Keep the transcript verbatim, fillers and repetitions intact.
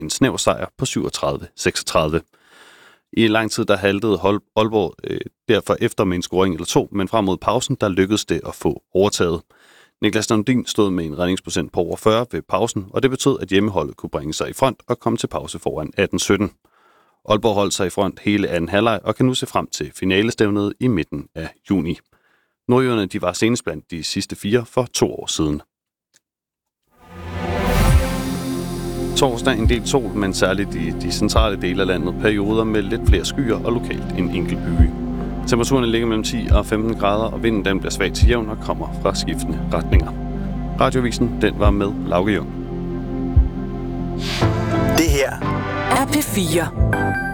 en snæver sejr på syvogtredive seksogtredive. I lang tid der haltede Aalborg øh, derfor efter med en scoring eller to, men frem mod pausen der lykkedes det at få overtaget. Niklas Nordin stod med en redningsprocent på over fyrre ved pausen, og det betød, at hjemmeholdet kunne bringe sig i front og komme til pause foran atten sytten. Aalborg holdt sig i front hele anden halvleg og kan nu se frem til finalestævnet i midten af juni. Nordjyderne de var senest blandt de sidste fire for to år siden. Torsdag en del sol, men særligt i de centrale dele af landet perioder med lidt flere skyer og lokalt en enkelt by. Temperaturen ligger mellem ti og femten grader, og vinden den bliver svag til jævn og kommer fra skiftende retninger. Radiovisen den var med Lauke Jung. Det her er P fire.